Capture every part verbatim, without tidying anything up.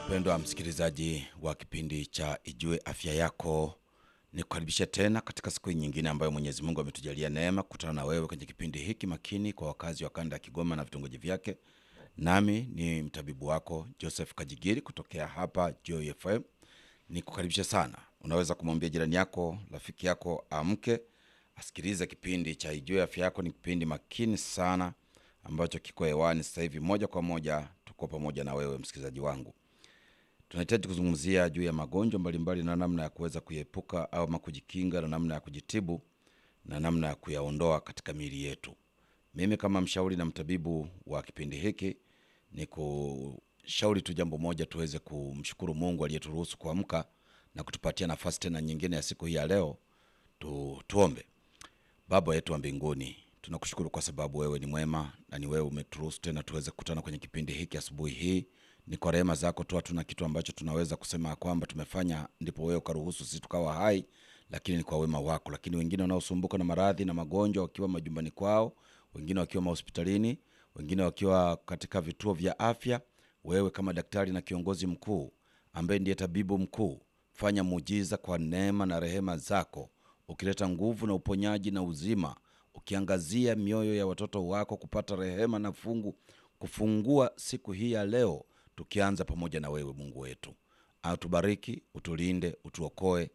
Mpendwa msikilizaji wa kipindi cha Ijue Afya Yako, nikukaribisha tena katika siku nyingine ambayo Mwenyezi Mungu ametujalia neema kukutana na wewe kwenye kipindi hiki makini kwa wakazi wa kanda ya Kigoma na vitongoji vyake. Nami ni mtabibu wako Joseph Kajigiri kutokea hapa Joy F M. Nikukaribisha sana. Unaweza kumwambia jirani yako, rafiki yako amke asikilize kipindi cha Ijue Afya Yako. Ni kipindi makini sana ambacho kiko hewani sasa hivi moja kwa moja. Tuko pamoja na wewe msikilizaji wangu. Tunahitaji kuzungumzia juu ya magonjwa mbalimbali na namna ya kuweza kuepuka au kujikinga, na namna ya kujitibu na namna ya kuyaondoa katika miili yetu. Mimi kama mshauri na mtabibu wa kipindi hiki ni kushauri tu jambo moja, tuweze kumshukuru Mungu aliyeturuhusu kuamka na kutupatia nafasi tena nyingine ya siku hii ya leo. Tu, tuombe. Baba yetu wa mbinguni, tunakushukuru kwa sababu wewe ni mwema na ni wewe umeturuhusu tena tuweze kukutana kwenye kipindi hiki asubuhi hii. Ni kwa rehema zako tu, hatuna kitu ambacho tunaweza kusema kwamba tumefanya ndipo wewe ukaruhusu sisi tukawa hai, lakini ni kwa wema wako. Lakini wengine wanaosumbuka na maradhi na magonjwa wakiwa majumbani kwao, wengine wakiwa hospitalini, wengine wakiwa katika vituo vya afya, wewe kama daktari na kiongozi mkuu ambaye ndiye tabibu mkuu, fanya muujiza kwa neema na rehema zako, ukileta nguvu na uponyaji na uzima, ukiangazia mioyo ya watoto wako kupata rehema na fungu kufungua siku hii ya leo, tukianza pamoja na wewe Mungu wetu. Atubariki, utulinde, utuokoe.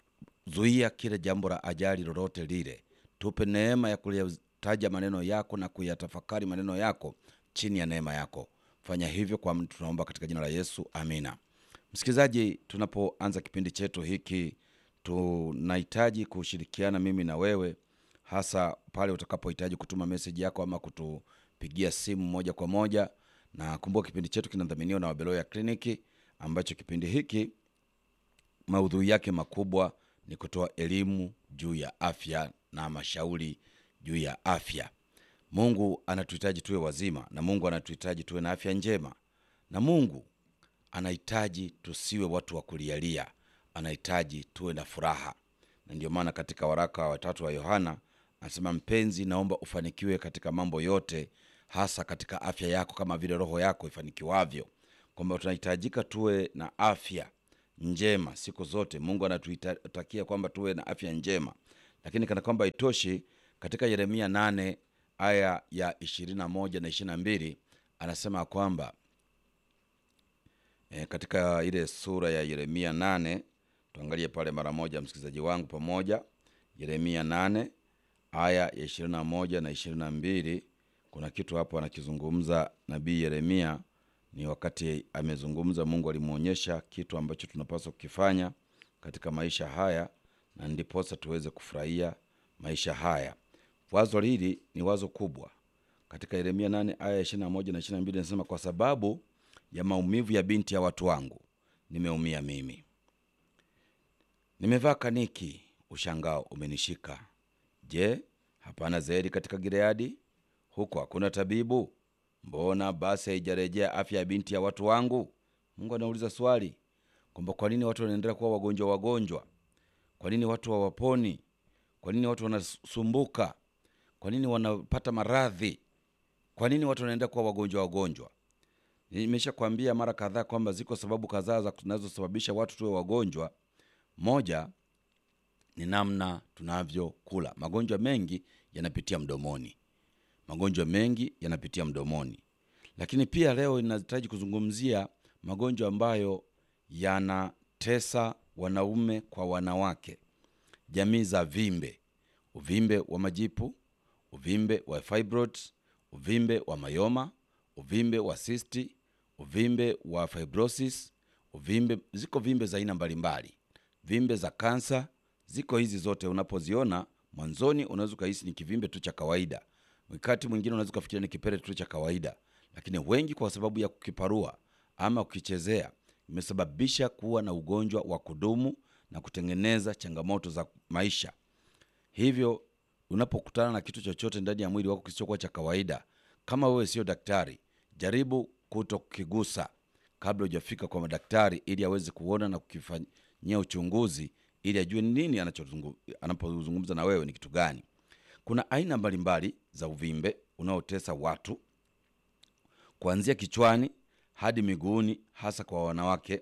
Zuia kile jambo la ajali lolote lile. Tupe neema ya kuyataja maneno yako na kuyatafakari maneno yako chini ya neema yako. Fanya hivyo kwa mtu, tunaomba katika jina la Yesu. Amina. Msikilizaji, tunapoanza kipindi chetu hiki, tunahitaji kushirikiana mimi na wewe, hasa pale utakapohitaji kutuma message yako ama kutupigia simu moja kwa moja. Na kumbuka kipindi chetu kinadhaminiwa na Wabeloya Kliniki, ambacho kipindi hiki maudhui yake makubwa ni kutoa elimu juu ya afya na mashauri juu ya afya. Mungu anatuhitaji tuwe wazima, na Mungu anatuhitaji tuwe na afya njema, na Mungu anahitaji tusiwe watu wa kulialia, anahitaji tuwe na furaha. Na ndio maana katika waraka wa tatu wa Yohana anasema, mpenzi, naomba ufanikiwe katika mambo yote, hasa katika afya yako kama vile roho yako ifanikiwavyo. Kwamba tunahitajika tuwe na afya njema siku zote. Mungu anatutakia kwamba tuwe na afya njema. Lakini kana kwamba itoshi, katika Yeremia nane aya ya ishirini na moja na ishirini na mbili anasema kwamba e, katika ile sura ya Yeremia nane, tuangalie pale mara moja msikilizaji wangu pamoja. Yeremia nane aya ya ishirini na moja na ishirini na mbili, kuna kitu hapo anakizungumza nabii Yeremia. Ni wakati amezungumza, Mungu alimuonyesha kitu ambacho tunapaswa kukifanya katika maisha haya, na ndiposa tuweze kufurahia maisha haya. Wazo hili ni wazo kubwa. Katika Yeremia nane aya ya ishirini na moja na ishirini na mbili anasema, kwa sababu ya maumivu ya binti ya watu wangu nimeumia mimi. Nimevaa kaniki, ushangao umenishika. Je, hapana Zeri katika Gileadi? Huko hakuna tabibu? Mbona basi haijarejea afya ya binti ya watu wangu? Mungu anauliza swali kwamba kwa nini watu wanaendelea kuwa wagonjwa wagonjwa? Kwa nini watu hawaponi? Kwa nini watu wanasumbuka? Kwa nini wanapata maradhi? Kwa nini watu wanaendelea kuwa wagonjwa wagonjwa? Nimeshakwambia mara kadhaa kwamba ziko sababu kadhaa za zinazosababisha watu tuwe wagonjwa. Moja ni namna tunavyokula. Magonjwa mengi yanapitia mdomoni. Magonjwa mengi yanapitia mdomoni. Lakini pia leo ninahitaji kuzungumzia magonjwa ambayo yanatesa wanaume kwa wanawake. Jamii za vimbe. Uvimbe wa majipu, uvimbe wa fibroids, uvimbe wa mayoma, uvimbe wa cysti, uvimbe wa fibrosis, uvimbe, ziko vimbe za aina mbalimbali. Vimbe za kansa, ziko hizi zote. Unapoziona mwanzoni unaweza kuhisi ni kivimbe tu cha kawaida. Wakati mwingine unaweza kufikiria ni kipele tu cha kawaida, lakini wengi kwa sababu ya kukiparua ama kukichezea imesababisha kuwa na ugonjwa wa kudumu na kutengeneza changamoto za maisha. Hivyo unapokutana na kitu chochote ndani ya mwili wako kisichokuwa cha kawaida, kama wewe sio daktari, jaribu kutokigusa kabla hujafika kwa madaktari, ili aweze kuona na kukifanyia uchunguzi, ili ajue nini anapozungumza na wewe ni kitu gani. Kuna aina mbalimbali za uvimbe unaotesa watu, kuanzia kichwani hadi miguuni, hasa kwa wanawake.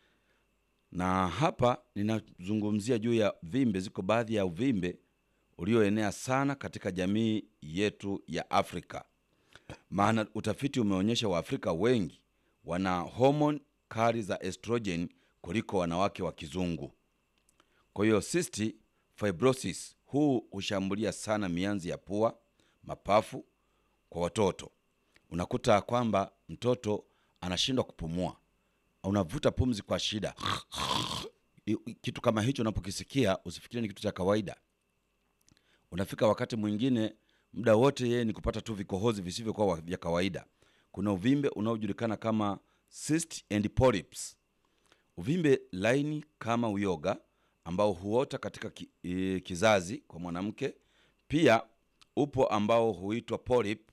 Na hapa ninazungumzia juu ya vimbe. Ziko baadhi ya uvimbe ulioenea sana katika jamii yetu ya Afrika. Maana utafiti umeonyesha Waafrika wengi wana hormone kali za estrogen kuliko wanawake wa kizungu. Kwa hiyo cystic fibrosis huu hushambulia sana mianzi ya pua, mapafu kwa watoto. Unakuta kwamba mtoto anashindwa kupumua, unavuta pumzi kwa shida. Kitu kama hicho unapokisikia usifikiri ni kitu cha kawaida. Unafika wakati mwingine muda wote yeye ni kupata tu vikohozi visivyokuwa vya kawaida. Kuna uvimbe unaojulikana kama cyst and polyps. Uvimbe laini kama uyoga ambao huota katika ki, e, kizazi kwa mwanamke. Pia upo ambao huitwa polyp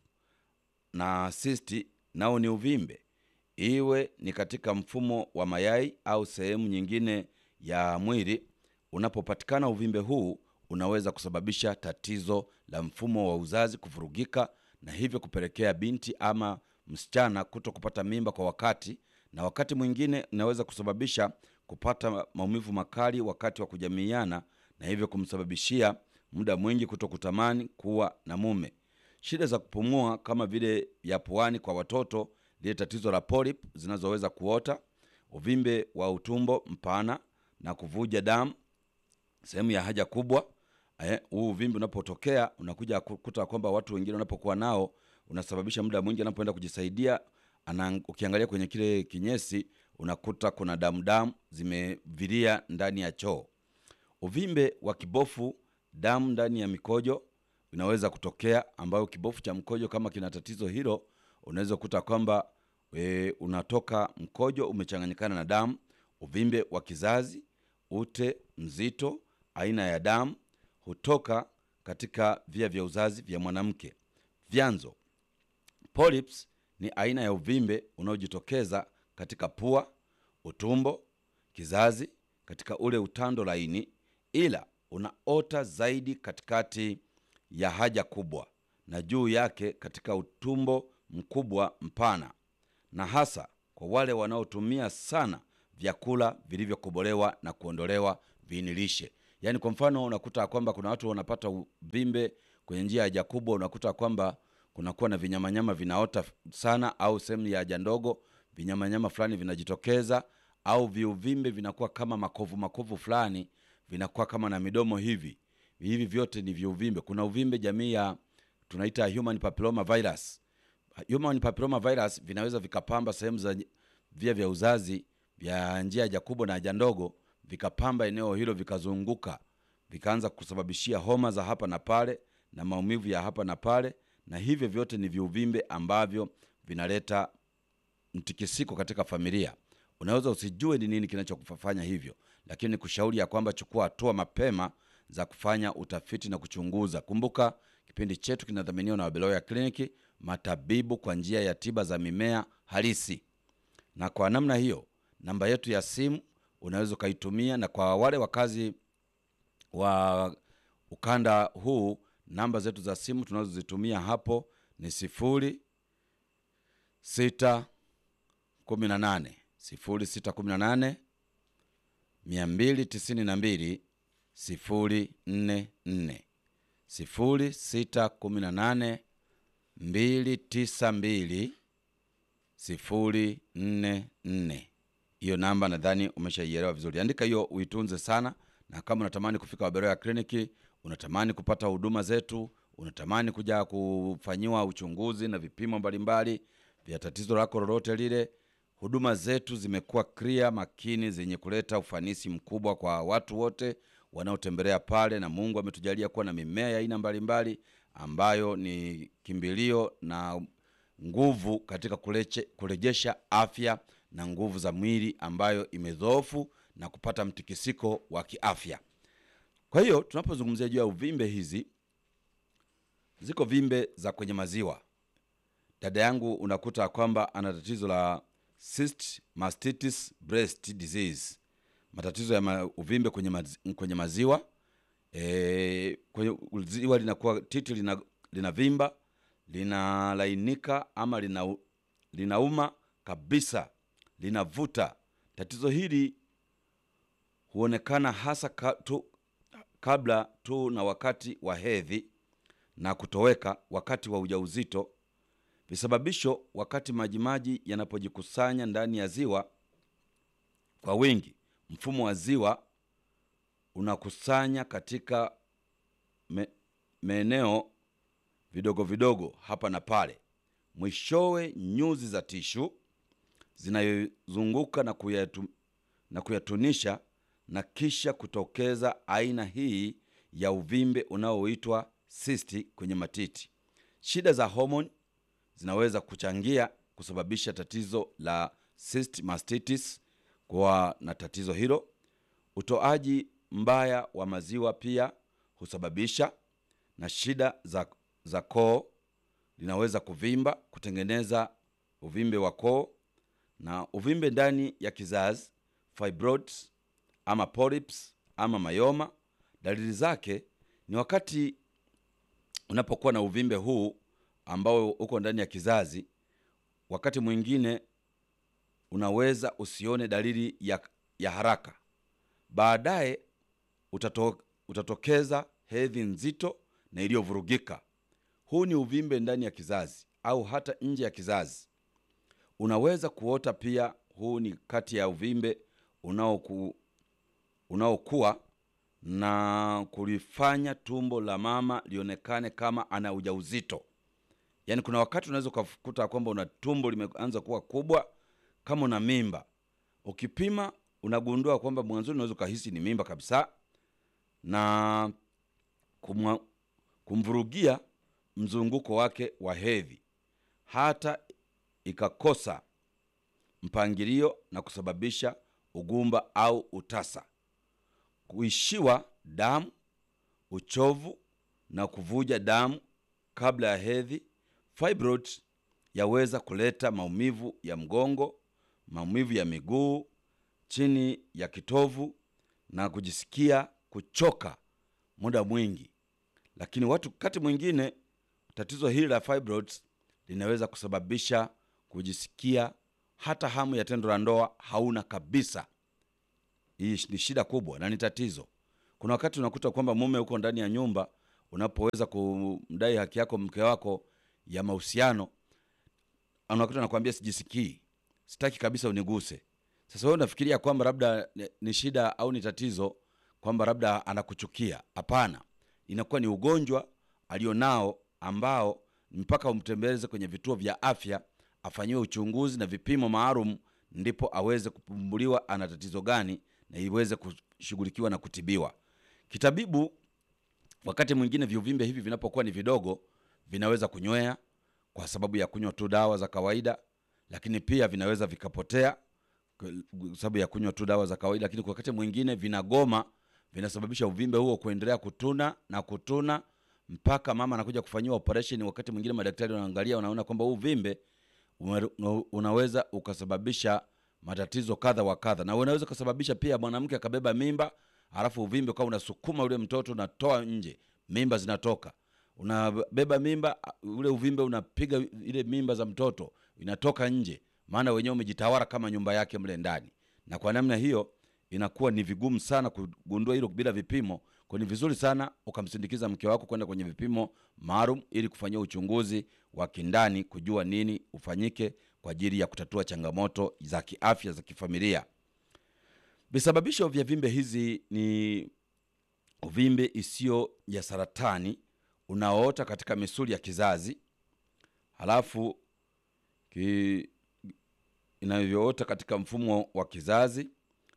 na cyst, nao ni uvimbe, iwe ni katika mfumo wa mayai au sehemu nyingine ya mwili. Unapopatikana uvimbe huu unaweza kusababisha tatizo la mfumo wa uzazi kuvurugika, na hivyo kupelekea binti ama msichana kuto kupata mimba kwa wakati, na wakati mwingine unaweza kusababisha kupata maumivu makali wakati wa kujamiiana, na hivyo kumsababishia muda mwingi kuto kutamani kuwa na mume. Shida za kupumua kama vile ya puani kwa watoto, lile tatizo la polyp zinazoweza kuota, uvimbe wa utumbo mpana na kuvuja damu sehemu ya haja kubwa. Eh, huu uvimbe unapotokea unakuja kukuta kwamba watu wengine wanapokuwa nao unasababisha muda mwingi anapoenda kujisaidia ana, ukiangalia kwenye kile kinyesi unakuta kuna damu damu zimevilia ndani ya choo. Uvimbe wa kibofu, damu ndani ya mikojo inaweza kutokea, ambayo kibofu cha mkojo kama kina tatizo hilo unaweza kukuta kwamba e, unatoka mkojo umechanganyikana na damu. Uvimbe wa kizazi, ute mzito, aina ya damu hutoka katika via vya uzazi vya mwanamke. Vyanzo: polyps ni aina ya uvimbe unaojitokeza katika pua, utumbo, kizazi, katika ule utando laini, ila unaota zaidi katikati ya haja kubwa na juu yake katika utumbo mkubwa mpana, na hasa kwa wale wanaotumia sana vyakula vilivyokobolewa na kuondolewa viinilishe. Yaani kwa mfano unakuta kwamba kuna watu wanapata uvimbe kwenye njia ya haja kubwa, unakuta kwamba kunakuwa na vinyamanyama vinaota sana, au sehemu ya haja ndogo vinyamanyama fulani vinajitokeza, au viuvimbe vinakuwa kama makovu makovu fulani, vinakuwa kama na midomo hivi. Hivi vyote ni viuvimbe. Kuna uvimbe jamii ya tunaita human papilloma virus. Human papilloma virus vinaweza vikapamba sehemu za via vya uzazi vya njia ya haja kubwa na haja ndogo, vikapamba eneo hilo, vikazunguka, vikaanza kusababishia homa za hapa na pale na maumivu ya hapa na pale, na hivyo vyote ni viuvimbe ambavyo vinaleta mtikisiko katika familia. Unaweza usijue ni nini kinachokufanya hivyo, lakini kushauri ya kwamba chukua hatua mapema za kufanya utafiti na kuchunguza. Kumbuka kipindi chetu kinadhaminiwa na Beloya Clinic, matabibu kwa njia ya tiba za mimea halisi. Na kwa namna hiyo namba yetu ya simu unaweza ukaitumia, na kwa wale wakazi wa ukanda huu namba zetu za simu tunazozitumia hapo ni sifuri sita kumi na nane sifuri sita kumi na nane mia mbili tisini na mbili sifuri nne nne, sifuri sita kumi na nane mbili tisa mbili sifuri nne nne. Hiyo namba nadhani umeshaielewa vizuri. Andika hiyo uitunze sana, na kama unatamani kufika Wabeloya Clinic, unatamani kupata huduma zetu, unatamani kuja kufanyiwa uchunguzi na vipimo mbalimbali vya tatizo lako lolote lile, huduma zetu zimekuwa clear, makini, zenye kuleta ufanisi mkubwa kwa watu wote wanaotembelea pale, na Mungu ametujalia kuwa na mimea ya aina mbalimbali ambayo ni kimbilio na nguvu katika kuleche, kurejesha afya na nguvu za mwili ambayo imedhoofu na kupata mtikisiko wa kiafya. Kwa hiyo tunapozungumzia juu ya uvimbe hizi, ziko vimbe za kwenye maziwa. Dada yangu unakuta kwamba ana tatizo la cyst mastitis breast disease, matatizo ya ma, uvimbe kwenye, mazi, kwenye maziwa. E, kwenye ziwa linakuwa titi lina, lina vimba, linalainika ama lina, linauma kabisa, linavuta. Tatizo hili huonekana hasa ka, tu, kabla tu na wakati wa hedhi na kutoweka wakati wa ujauzito. Visababisho: wakati majimaji yanapojikusanya ndani ya ziwa kwa wingi, mfumo wa ziwa unakusanya katika me, maeneo vidogo vidogo hapa na pale. Mwishowe nyuzi za tishu zinayozunguka na kuyatu, na kuyatunisha na kisha kutokeza aina hii ya uvimbe unaoitwa cyst kwenye matiti. Shida za homoni zinaweza kuchangia kusababisha tatizo la cyst mastitis kwa na tatizo hilo. Utoaji mbaya wa maziwa pia husababisha, na shida za, za koo linaweza kuvimba kutengeneza uvimbe wa koo, na uvimbe ndani ya kizazi fibroids ama polyps ama mayoma. Dalili zake ni wakati unapokuwa na uvimbe huu ambao uko ndani ya kizazi, wakati mwingine unaweza usione dalili ya, ya haraka. Baadaye utato, utatokeza hedhi nzito na iliyovurugika. Huu ni uvimbe ndani ya kizazi au hata nje ya kizazi. Unaweza kuota pia. Huu ni kati ya uvimbe unaoku, unaokuwa na kulifanya tumbo la mama lionekane kama ana ujauzito. Yaani kuna wakati unaweza kukuta kwamba una tumbo limeanza kuwa kubwa kama una mimba. Ukipima unagundua kwamba mwanzo unaweza kuhisi ni mimba kabisa, na kumwa, kumvurugia mzunguko wake wa hedhi, hata ikakosa mpangilio na kusababisha ugumba au utasa, kuishiwa damu, uchovu na kuvuja damu kabla ya hedhi. Fibroid yaweza kuleta maumivu ya mgongo, maumivu ya miguu, chini ya kitovu na kujisikia kuchoka muda mwingi. Lakini watu kati mwingine tatizo hili la fibroids linaweza kusababisha kujisikia hata hamu ya tendo la ndoa hauna kabisa. Hii ni shida kubwa na ni tatizo. Kuna wakati unakuta kwamba mume uko ndani ya nyumba, unapoweza kumdai haki yako mke wako ya mahusiano, unakuta anakuambia sijisikii, sitaki kabisa uniguse. Sasa wewe unafikiria kwamba labda ni shida au ni tatizo, kwamba labda anakuchukia. Hapana, inakuwa ni ugonjwa alionao ambao mpaka umtembeleze kwenye vituo vya afya, afanyiwe uchunguzi na vipimo maalum, ndipo aweze kupumbuliwa ana tatizo gani na iweze kushughulikiwa na kutibiwa kitabibu. Wakati mwingine viuvimbe hivi vinapokuwa ni vidogo, vinaweza kunywea kwa sababu ya kunywa tu dawa za kawaida, lakini pia vinaweza vikapotea kwa sababu ya kunywa tu dawa za kawaida, lakini kwa wakati mwingine vinagoma, vinasababisha uvimbe huo kuendelea kutuna na kutuna mpaka mama anakuja kufanyiwa operation. Wakati mwingine madaktari wanaangalia, wanaona kwamba huu uvimbe unaweza ukasababisha matatizo kadha wa kadha, na unaweza kusababisha pia mwanamke akabeba mimba, alafu uvimbe kwa unasukuma ule mtoto unatoa nje, mimba zinatoka. Unabeba mimba, ule uvimbe unapiga ile mimba za mtoto, inatoka nje, maana wenyewe umejitawala kama nyumba yake mle ndani. Na kwa namna hiyo inakuwa ni vigumu sana kugundua hilo bila vipimo. Kwa ni vizuri sana ukamsindikiza mke wako kwenda kwenye vipimo maalum ili kufanyia uchunguzi wa kindani, kujua nini ufanyike kwa ajili ya kutatua changamoto za kiafya za kifamilia. Visababisho vya vimbe hizi ni uvimbe isio ya saratani unaoota katika misuli ya kizazi, halafu ki, inavyoota katika mfumo wa kizazi,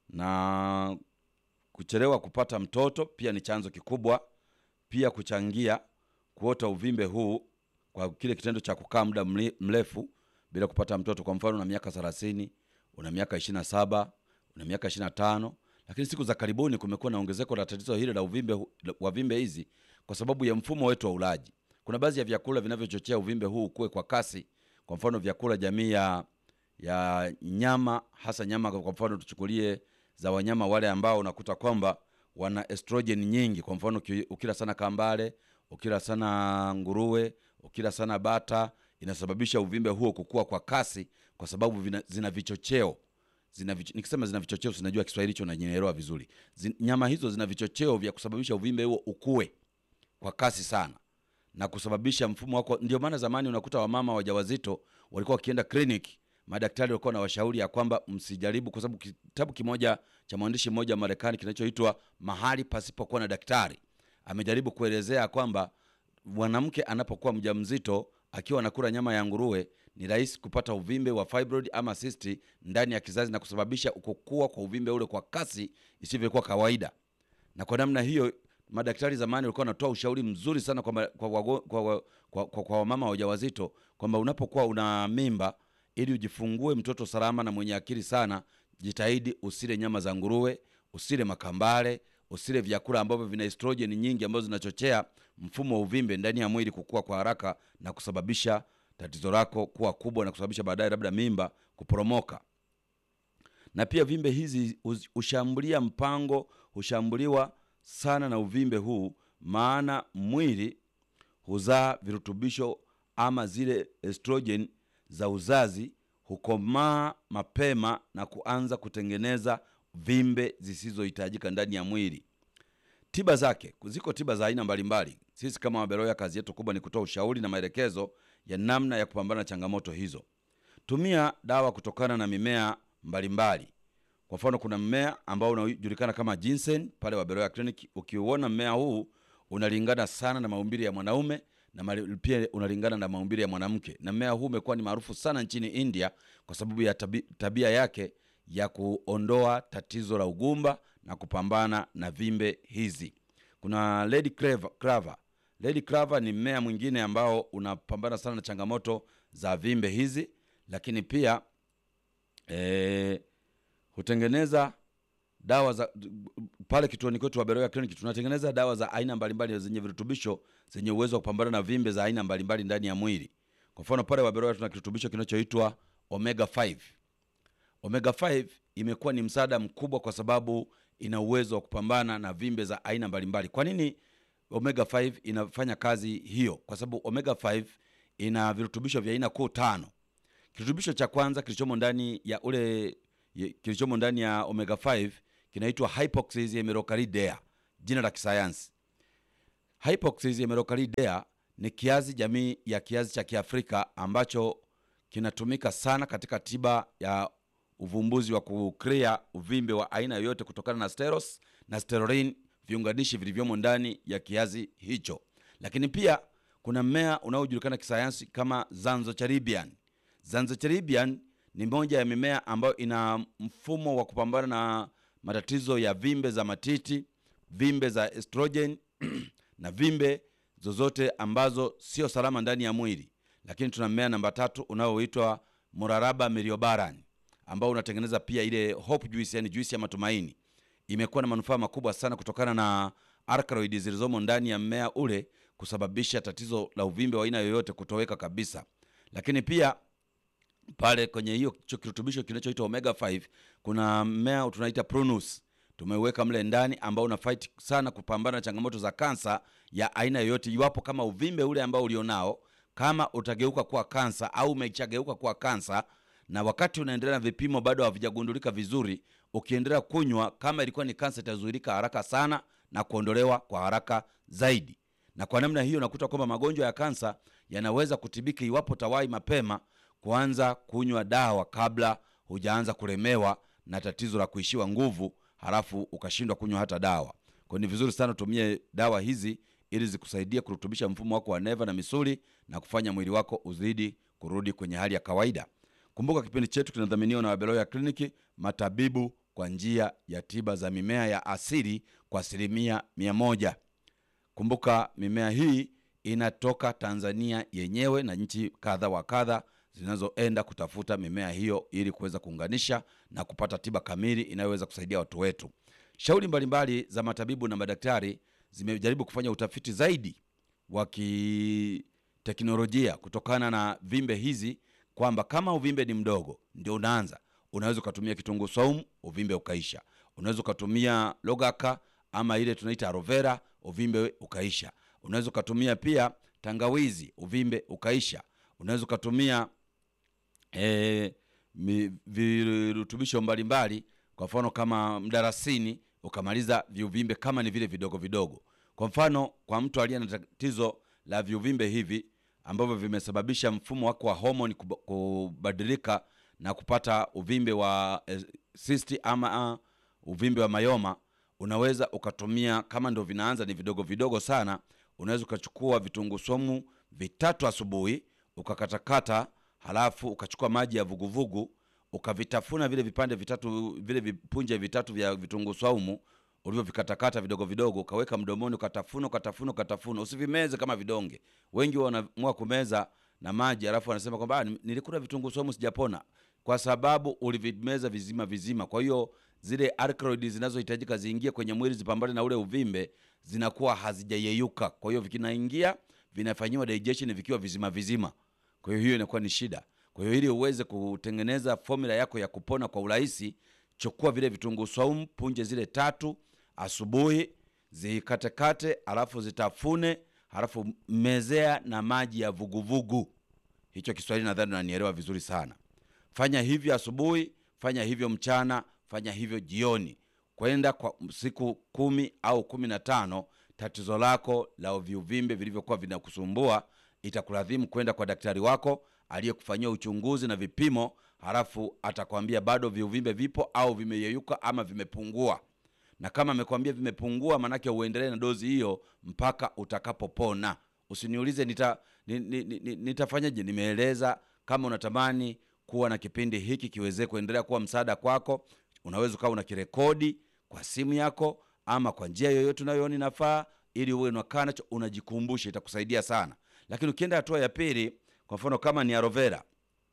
na kuchelewa kupata mtoto pia ni chanzo kikubwa, pia kuchangia kuota uvimbe huu kwa kile kitendo cha kukaa muda mrefu bila kupata mtoto. Kwa mfano una miaka thelathini, una miaka ishirini na saba, una miaka ishirini na tano, lakini siku za karibuni kumekuwa na ongezeko la tatizo hili la uvimbe wa vimbe hizi kwa sababu ya mfumo wetu wa ulaji. Kuna baadhi ya vyakula vinavyochochea uvimbe huu ukue kwa kasi. Kwa mfano vyakula jamii ya ya nyama, hasa nyama. Kwa mfano tuchukulie za wanyama wale ambao unakuta kwamba wana estrogen nyingi. Kwa mfano ukila sana kambale, ukila sana nguruwe, ukila sana bata, inasababisha uvimbe huo kukua kwa kasi kwa sababu vina, zina vichocheo zina vicho, nikisema zina vichocheo sinajua Kiswahili hicho naelewa vizuri. Zin, nyama hizo zina vichocheo vya kusababisha uvimbe huo ukue kwa kasi sana na kusababisha mfumo wako. Ndio maana zamani unakuta wamama wajawazito walikuwa wakienda kliniki, madaktari walikuwa na washauri ya kwamba msijaribu, kwa sababu kitabu kimoja cha mwandishi mmoja Marekani kinachoitwa Mahali Pasipokuwa na Daktari amejaribu kuelezea kwamba mwanamke anapokuwa mjamzito akiwa anakula nyama ya nguruwe ni rahisi kupata uvimbe wa fibroid ama cyst ndani ya kizazi na kusababisha kukua kwa uvimbe ule kwa kasi isivyokuwa kawaida. Na kwa namna hiyo madaktari zamani walikuwa wanatoa ushauri mzuri sana kwa kwa kwa, kwa, kwa, kwa, kwa mama wajawazito kwamba unapokuwa una mimba, ili ujifungue mtoto salama na mwenye akili sana, jitahidi usile nyama za nguruwe, usile makambale, usile vyakula ambavyo vina estrogen nyingi ambazo zinachochea mfumo wa uvimbe ndani ya mwili kukua kwa haraka na kusababisha tatizo lako kuwa kubwa na kusababisha baadaye labda mimba kuporomoka. Na pia vimbe hizi hushambulia mpango, hushambuliwa sana na uvimbe huu, maana mwili huzaa virutubisho ama zile estrogen za uzazi hukomaa mapema na kuanza kutengeneza vimbe zisizohitajika ndani ya mwili. Tiba zake, ziko tiba za aina mbalimbali. Sisi kama Wabeloya kazi yetu kubwa ni kutoa ushauri na maelekezo ya namna ya kupambana na changamoto hizo. Tumia dawa kutokana na mimea mbalimbali. Kwa mfano kuna mmea ambao unajulikana kama ginseng pale Wabeloya Clinic. Ukiuona mmea huu unalingana sana na maumbile ya mwanaume na pia unalingana na maumbile ya mwanamke. Na mmea huu umekuwa ni maarufu sana nchini India kwa sababu ya tabi, tabia yake ya kuondoa tatizo la ugumba na kupambana na vimbe hizi. Kuna Lady Clover, Clover. Lady Clover ni mmea mwingine ambao unapambana sana na changamoto za vimbe hizi, lakini pia eh, hutengeneza dawa za pale kituoni kwetu Wabeloya Clinic tunatengeneza dawa za aina mbalimbali zenye virutubisho zenye uwezo wa kupambana na vimbe za aina mbalimbali ndani ya mwili. Kwa mfano pale Wabeloya tuna kirutubisho kinachoitwa omega five. Omega five imekuwa ni msaada mkubwa kwa sababu ina uwezo wa kupambana na vimbe za aina mbalimbali. Kwa nini omega five inafanya kazi hiyo? Kwa sababu omega five ina virutubisho vya aina kuu tano. Kirutubisho cha kwanza kilichomo ndani ya ule kilichomo ndani ya omega five kinaitwa Hypoxis hemerocalidea, jina la kisayansi. Hypoxis hemerocalidea ni kiazi jamii ya kiazi cha Kiafrika ambacho kinatumika sana katika tiba ya uvumbuzi wa kukrea uvimbe wa aina yoyote kutokana na steros na steroline, viunganishi vilivyomo ndani ya kiazi hicho. Lakini pia kuna mmea unaojulikana kisayansi kama Zanzocharibian. Zanzocharibian ni moja ya mimea ambayo ina mfumo wa kupambana na matatizo ya vimbe za matiti, vimbe za estrogen na vimbe zozote ambazo sio salama ndani ya mwili. Lakini tuna mmea namba tatu unaoitwa Moraraba miliobaran ambao unatengeneza pia ile hope juice, yani juice ya matumaini. Imekuwa na manufaa makubwa sana kutokana na alkaloid zilizomo ndani ya mmea ule kusababisha tatizo la uvimbe wa aina yoyote kutoweka kabisa. Lakini pia pale kwenye hiyo kirutubisho kinachoitwa omega five kuna mmea tunaita prunus tumeweka mle ndani ambao una fight sana kupambana na changamoto za kansa ya aina yoyote. Iwapo kama uvimbe ule ambao ulionao kama utageuka kuwa kansa au umechageuka kuwa kansa na wakati unaendelea na vipimo bado havijagundulika vizuri, ukiendelea kunywa, kama ilikuwa ni kansa itazuilika haraka sana na kuondolewa kwa haraka zaidi. Na kwa namna hiyo nakuta kwamba magonjwa ya kansa yanaweza kutibika iwapo tawai mapema kuanza kunywa dawa kabla hujaanza kulemewa na tatizo la kuishiwa nguvu halafu ukashindwa kunywa hata dawa. Kwa ni vizuri sana tumie dawa hizi ili zikusaidia kurutubisha mfumo wako wa neva na misuli na kufanya mwili wako uzidi kurudi kwenye hali ya kawaida. Kumbuka kipindi chetu kinadhaminiwa na Wabeloya Clinic, matabibu kwa njia ya tiba za mimea ya asili kwa asilimia mia moja. Kumbuka mimea hii inatoka Tanzania yenyewe na nchi kadha wa kadha zinazoenda kutafuta mimea hiyo ili kuweza kuunganisha na kupata tiba kamili inayoweza kusaidia watu wetu. Shauri mbalimbali za matabibu na madaktari zimejaribu kufanya utafiti zaidi wa kiteknolojia kutokana na vimbe hizi, kwamba kama uvimbe ni mdogo ndio unaanza, unaweza kutumia kitunguu saumu uvimbe ukaisha. Unaweza kutumia logaka ama ile tunaita aloe vera uvimbe ukaisha. Unaweza kutumia pia tangawizi uvimbe ukaisha. Unaweza kutumia eh mi- virutubisho mbalimbali, kwa mfano kama mdarasini, ukamaliza viuvimbe kama ni vile vidogo vidogo. Kwa mfano kwa mtu aliye na tatizo la viuvimbe hivi ambavyo vimesababisha mfumo wako wa homoni kuba- kubadilika na kupata uvimbe wa eh, cyst ama uh, uvimbe wa mayoma, unaweza ukatumia, kama ndio vinaanza ni vidogo vidogo sana, unaweza ukachukua vitunguu swaumu vitatu asubuhi, ukakatakata, halafu ukachukua maji ya vuguvugu, ukavitafuna vile vipande vitatu, vile vipunje vitatu vya vitunguu swaumu ulivyovikata vidogo vidogo, ukaweka mdomoni, ukatafuna ukatafuna ukatafuna, usivimeze kama vidonge. Wengi wanaamua kumeza na maji, alafu wanasema kwamba "Ah, nilikula vitunguu saumu sijapona", kwa sababu ulivimeza vizima vizima. Kwa hiyo zile alkaloid zinazohitajika ziingie kwenye mwili zipambane na ule uvimbe zinakuwa hazijayeyuka, kwa hiyo vikinaingia vinafanyiwa digestion vikiwa vizima vizima. Kwa hiyo hiyo inakuwa ni shida. Kwa hiyo ili uweze kutengeneza formula yako ya kupona kwa urahisi, chukua vile vitunguu saumu punje zile tatu asubuhi, zikatekate, alafu zitafune, alafu mezea na maji ya vuguvugu. Hicho Kiswahili nadhani unanielewa vizuri sana. Fanya hivyo asubuhi, fanya hivyo mchana, fanya hivyo jioni, kwenda kwa siku kumi au kumi na tano. Tatizo lako la viuvimbe vilivyokuwa vinakusumbua itakulazimu kwenda kwa daktari wako aliyekufanyia uchunguzi na vipimo, halafu atakwambia bado viuvimbe vipo au vimeyeyuka ama vimepungua. Na kama amekwambia vimepungua, manake uendelee na dozi hiyo mpaka utakapopona. Usiniulize nita, ni, ni, ni, nitafanyaje. Nimeeleza. Kama unatamani kuwa na kipindi hiki kiweze kuendelea kuwa msaada kwako, unaweza ukawa unakirekodi kwa simu yako ama kwa njia yoyote unayoona inafaa, ili uwe unakaa nacho unajikumbusha, itakusaidia sana. Lakini ukienda hatua ya pili, kwa mfano kama ni aloe vera,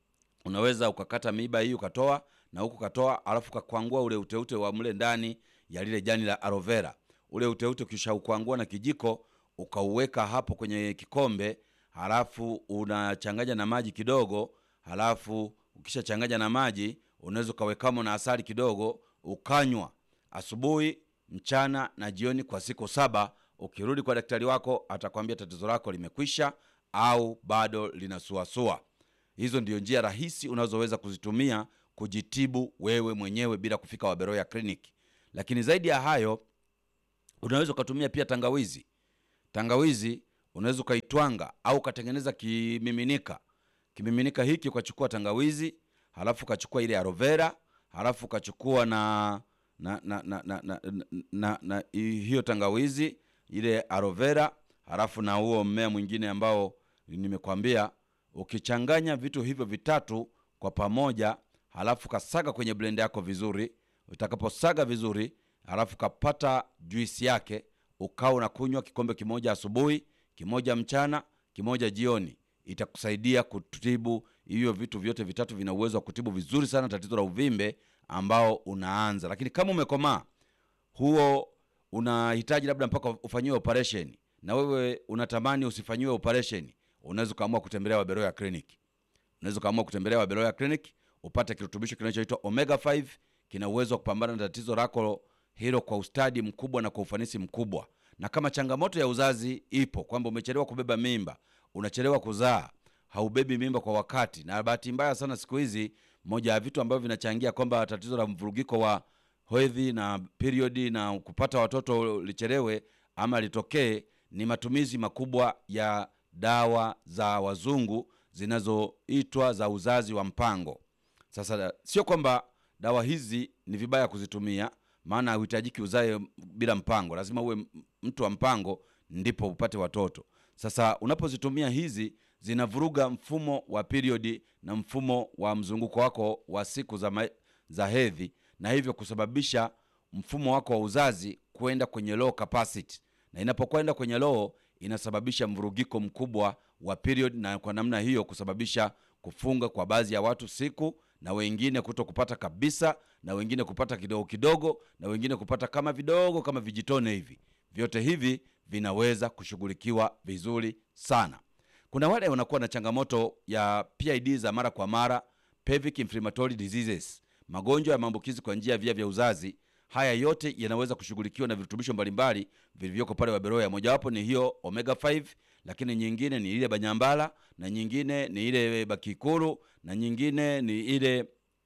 unaweza ukakata miiba hii ukatoa na huku ukatoa, alafu ukakwangua ule uteute wa mle ndani ya lile jani la aloe vera. Ule uteute kisha ukwangua na kijiko, ukauweka hapo kwenye kikombe, halafu unachanganya na maji kidogo, halafu ukishachanganya na maji unaweza ukawekamo na asali kidogo, ukanywa asubuhi, mchana na jioni kwa siku saba. Ukirudi kwa daktari wako atakwambia tatizo lako limekwisha au bado linasuasua. Hizo ndio njia rahisi unazoweza kuzitumia kujitibu wewe mwenyewe bila kufika Waberoya Clinic. Lakini zaidi ya hayo, unaweza ukatumia pia tangawizi. Tangawizi unaweza ukaitwanga au ukatengeneza kimiminika. Kimiminika hiki ukachukua tangawizi, halafu ukachukua ile aloe vera, halafu ukachukua na na na na na, na, na, na, na hiyo tangawizi, ile aloe vera, halafu na huo mmea mwingine ambao nimekwambia. Ukichanganya vitu hivyo vitatu kwa pamoja, halafu kasaga kwenye blender yako vizuri. Utakaposaga vizuri, halafu kapata juisi yake, ukao unakunywa kikombe kimoja asubuhi, kimoja mchana, kimoja jioni. Itakusaidia kutibu hiyo vitu vyote vitatu. Vina uwezo wa kutibu vizuri sana tatizo la uvimbe ambao unaanza. Lakini kama umekomaa, huo unahitaji labda mpaka ufanyiwe operation, na wewe unatamani usifanyiwe operation, unaweza kaamua kutembelea Waberoya Clinic. Unaweza kaamua kutembelea Waberoya Clinic upate kirutubisho kinachoitwa omega tano. Kina uwezo wa kupambana na tatizo lako hilo kwa ustadi mkubwa na kwa ufanisi mkubwa. Na kama changamoto ya uzazi ipo, kwamba umechelewa kubeba mimba, unachelewa kuzaa, haubebi mimba kwa wakati, na bahati mbaya sana siku hizi moja ya vitu ambavyo vinachangia kwamba tatizo la mvurugiko wa hedhi na period na kupata watoto lichelewe ama litokee ni matumizi makubwa ya dawa za wazungu zinazoitwa za uzazi wa mpango. Sasa sio kwamba dawa hizi ni vibaya kuzitumia, maana huhitajiki uzae bila mpango. Lazima uwe mtu wa mpango ndipo upate watoto. Sasa unapozitumia hizi, zinavuruga mfumo wa period na mfumo wa mzunguko wako wa siku za, ma- za hedhi, na hivyo kusababisha mfumo wako wa uzazi kwenda kwenye low capacity, na inapokwenda kwenye low inasababisha mvurugiko mkubwa wa period, na kwa namna hiyo kusababisha kufunga kwa baadhi ya watu siku, na wengine kuto kupata kabisa, na wengine kupata kidogo kidogo, na wengine kupata kama vidogo kama vijitone hivi. Vyote hivi vinaweza kushughulikiwa vizuri sana. Kuna wale wanakuwa na changamoto ya P I D za mara kwa mara, pelvic inflammatory diseases, magonjwa ya maambukizi kwa njia ya via vya uzazi. Haya yote yanaweza kushughulikiwa na virutubisho mbalimbali vilivyoko pale Waberoya. Mojawapo ni hiyo omega tano, lakini nyingine ni ile banyambala, na nyingine ni ile bakikuru, na nyingine ni ile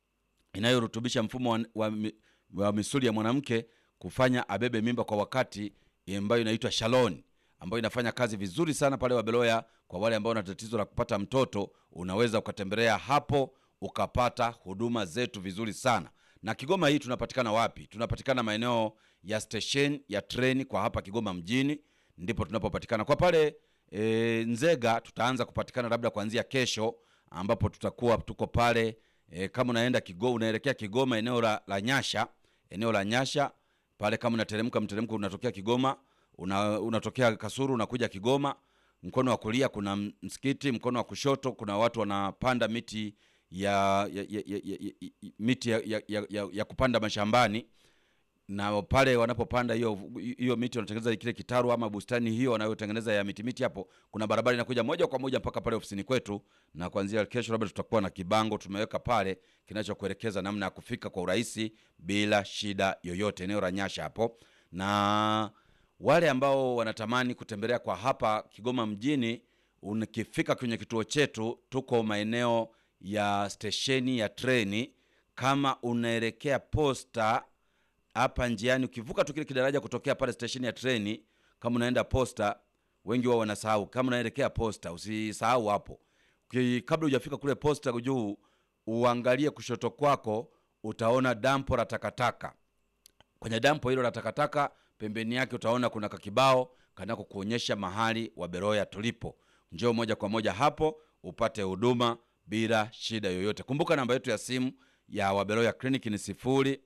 inayorutubisha mfumo wa, wa, wa misuli ya mwanamke kufanya abebe mimba kwa wakati, ambayo inaitwa Shalon, ambayo inafanya kazi vizuri sana pale Wabeloya. Kwa wale ambao wana tatizo la kupata mtoto, unaweza ukatembelea hapo ukapata huduma zetu vizuri sana. Na Kigoma hii tunapatikana wapi? Tunapatikana maeneo ya station ya treni kwa hapa Kigoma mjini, ndipo tunapopatikana. Kwa pale e, Nzega tutaanza kupatikana labda kuanzia kesho, ambapo tutakuwa tuko pale e, kama unaenda Kigoma, unaelekea Kigoma eneo la, la Nyasha, eneo la Nyasha pale, kama unateremka mteremko unatokea Kigoma, una, unatokea Kasuru unakuja Kigoma, mkono wa kulia kuna msikiti, mkono wa kushoto kuna watu wanapanda miti ya, ya, ya, ya, ya, ya miti ya, ya, ya, ya kupanda mashambani, na pale wanapopanda hiyo hiyo miti wanatengeneza kile kitaru ama bustani hiyo wanayotengeneza ya miti miti, hapo kuna barabara inakuja moja kwa moja mpaka pale ofisini kwetu. Na kuanzia kesho labda tutakuwa na kibango tumeweka pale kinachokuelekeza namna ya kufika kwa urahisi bila shida yoyote, eneo la Nyasha hapo. Na wale ambao wanatamani kutembelea kwa hapa Kigoma mjini, ukifika kwenye kituo chetu, tuko maeneo ya stesheni ya treni. Kama unaelekea Posta hapa njiani, ukivuka tu kile kidaraja kutokea pale station ya treni, kama unaenda Posta, wengi wao wanasahau. Kama unaelekea Posta, usisahau hapo. Kabla hujafika kule Posta juu, uangalie kushoto kwako, utaona dampo la takataka. Kwenye dampo hilo la takataka, pembeni yake utaona kuna kakibao kanako kuonyesha mahali Wabeloya tulipo. Njoo moja kwa moja hapo upate huduma bila shida yoyote. Kumbuka namba yetu ya simu ya Wabeloya Clinic ni sifuri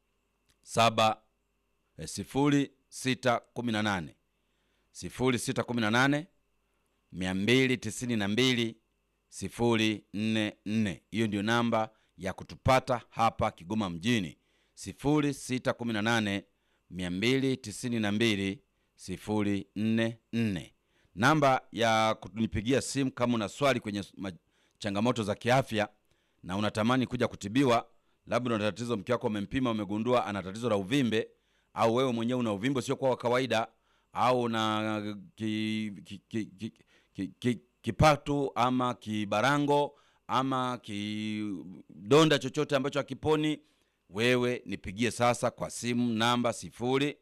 saba sifuri sita kumi na nane sifuri sita kumi na nane mia mbili tisini na mbili sifuri nne nne. Hiyo ndio namba ya kutupata hapa Kigoma mjini, sifuri sita kumi na nane mia mbili tisini na mbili sifuri nne nne. Namba ya kunipigia simu kama una swali kwenye changamoto za kiafya na unatamani kuja kutibiwa, labda una tatizo, mke wako umempima umegundua ana tatizo la uvimbe, au wewe mwenyewe una uvimbe sio kwa kawaida, au una ki, ki, ki, ki, ki, ki, kipatu ama kibarango ama kidonda chochote ambacho hakiponi, wewe nipigie sasa kwa simu namba sifuri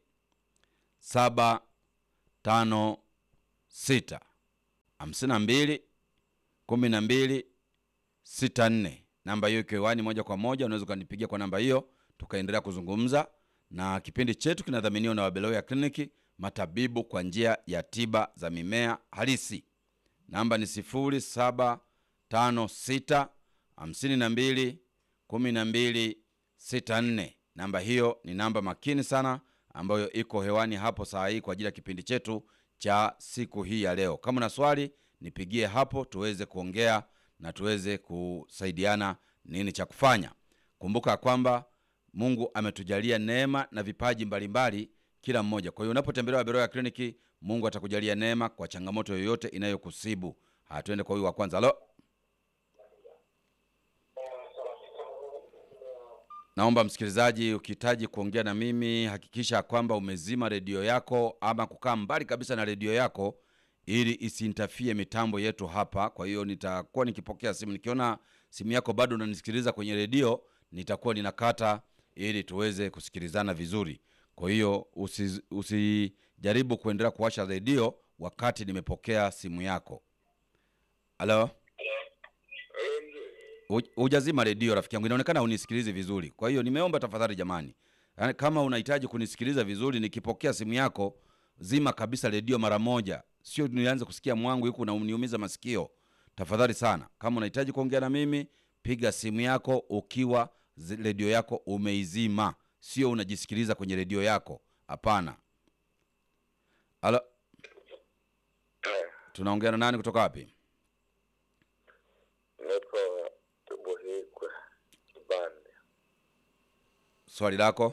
saba tano sita hamsini na mbili kumi na mbili sita nne. Namba hiyo iko hewani moja kwa moja, unaweza kunipigia kwa namba hiyo tukaendelea kuzungumza. Na kipindi chetu kinadhaminiwa na Wabeloya Clinic, matabibu kwa njia ya tiba za mimea halisi. Namba ni sifuri saba tano sita hamsini na mbili kumi na mbili sita nne. Namba hiyo ni namba makini sana ambayo iko hewani hapo saa hii kwa ajili ya kipindi chetu cha siku hii ya leo. Kama una swali nipigie hapo tuweze kuongea na tuweze kusaidiana nini cha kufanya. Kumbuka kwamba Mungu ametujalia neema na vipaji mbalimbali kila mmoja. Kwa hiyo unapotembelea Wabeloya Clinic, Mungu atakujalia neema kwa changamoto yoyote inayokusibu. Hatuende kwa huyu wa kwanza. Halo. Naomba msikilizaji, ukihitaji kuongea na mimi, hakikisha kwamba umezima redio yako ama kukaa mbali kabisa na redio yako ili isiintafie mitambo yetu hapa. Kwa hiyo nitakuwa nikipokea simu, nikiona simu yako bado unanisikiliza kwenye redio, nitakuwa ninakata ili tuweze kusikilizana vizuri. Kwa hiyo usijaribu usi kuendelea kuwasha redio wakati nimepokea simu yako. Halo? Hujazima redio rafiki yangu, inaonekana unisikilize vizuri. Kwa hiyo nimeomba tafadhali jamani, yani kama unahitaji kunisikiliza vizuri, nikipokea simu yako zima kabisa redio mara moja, sio nianze kusikia mwangu huko na uniumiza masikio. Tafadhali sana, kama unahitaji kuongea na mimi, piga simu yako ukiwa redio yako umeizima, sio unajisikiliza kwenye redio yako. Hapana. Halo. Tunaongea na nani kutoka wapi? Niko Tubuhigwe Kibande. Swali lako?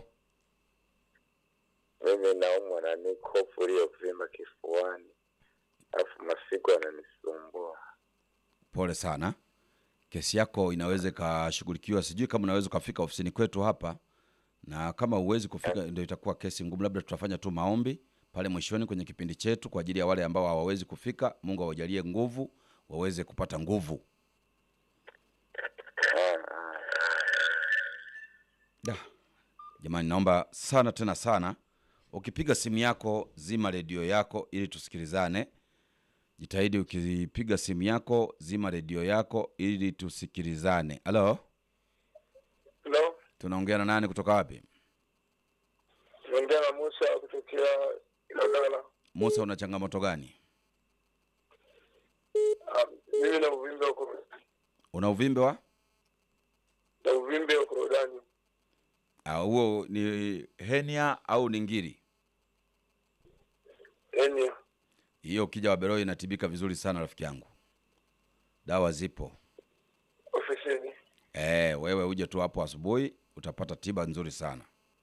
Mimi naumwa na niko fulio vima kifuani, alafu masiku yananisumbua. Pole sana. Kesi yako inaweza kashughulikiwa, sijui kama unaweza kufika ofisini kwetu hapa, na kama uwezi kufika ndio itakuwa kesi ngumu. Labda tutafanya tu maombi pale mwishoni kwenye kipindi chetu kwa ajili ya wale ambao hawawezi kufika. Mungu awajalie nguvu, waweze kupata nguvu. Da, jamani, naomba sana tena sana, ukipiga simu yako zima redio yako ili tusikilizane. Jitahidi ukipiga simu yako zima redio yako ili tusikilizane. Halo, Hello, tunaongea na nani kutoka wapi? naongea na Musa kutokea Ilagala. Musa, una changamoto gani? Ah, mimi na uvimbe huko Una uvimbe wa? na uvimbe huko Rodani. Ah, huo ni hernia au ni ngiri? Yaani Hiyo ukija Waberoi inatibika vizuri sana rafiki yangu. Dawa zipo. ofisini. Eh, wewe uje tu hapo asubuhi utapata tiba nzuri sana.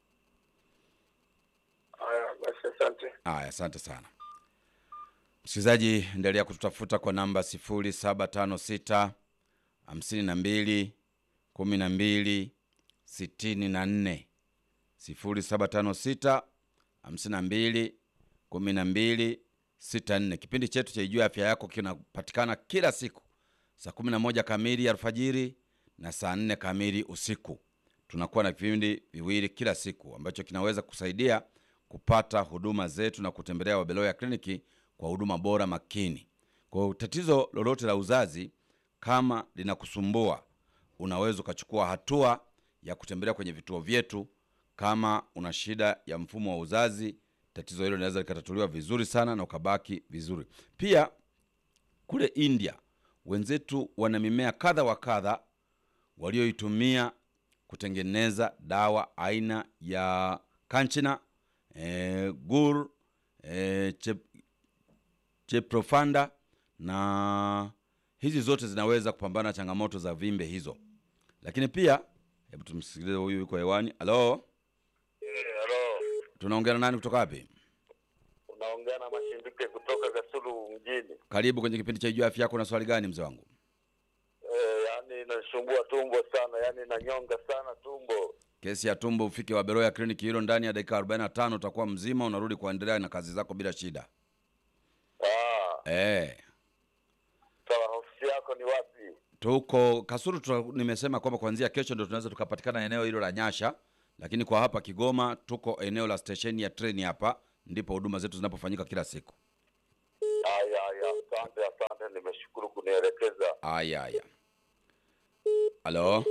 Haya, basi asante. Aya, asante sana. Msikilizaji, endelea kututafuta kwa namba sifuri saba tano sita hamsini na mbili kumi na mbili sitini na nne. sifuri saba tano sita hamsini na mbili kumi na mbili sitini na nne. Kipindi chetu cha Ijue Afya Yako kinapatikana kila siku saa kumi na moja kamili alfajiri na saa nne kamili usiku. Tunakuwa na vipindi viwili kila siku ambacho kinaweza kusaidia kupata huduma zetu na kutembelea Wabeloya Kliniki kwa huduma bora makini. Kwa tatizo lolote la uzazi kama linakusumbua, unaweza ukachukua hatua ya kutembelea kwenye vituo vyetu. Kama una shida ya mfumo wa uzazi, tatizo hilo linaweza likatatuliwa vizuri sana na ukabaki vizuri. Pia kule India wenzetu wana mimea kadha wa kadha walioitumia kutengeneza dawa aina ya kanchina, e, gur, e, chep, cheprofanda, na hizi zote zinaweza kupambana na changamoto za vimbe hizo. Lakini pia hebu tumsikilize huyu yuko hewani. Halo, Eh, hello. tunaongea na nani kutoka wapi? Unaongea na Mashindike kutoka Kasulu mjini. Karibu kwenye kipindi cha Ijue Afya Yako. Na swali gani mzee wangu? Eh, yani inasumbua tumbo sana, yani inanyonga sana tumbo. Kesi ya tumbo, ufike Wabeloya Kliniki, hilo ndani ya dakika arobaini na tano utakuwa mzima, unarudi kuendelea na kazi zako bila shida. Ah, Eh, sawa, ofisi yako ni wapi? tuko Kasulu tu, nimesema kwamba kuanzia kesho ndio tunaweza tukapatikana eneo hilo la Nyasha, lakini kwa hapa Kigoma tuko eneo la station ya treni hapa, ndipo huduma zetu zinapofanyika kila siku. Haya, haya, asante, asante, nimeshukuru kunielekeza. Aya aya. Halo,